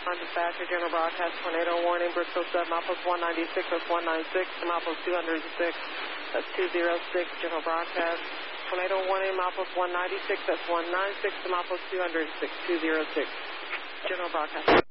Dispatcher, General Broadcast, tornado warning, Bristol 7, Outpost 196, that's 196, Outpost 206, that's 206, General Broadcast. Tornado warning, Outpost 196, that's 196, Outpost 206, 206, General Broadcast.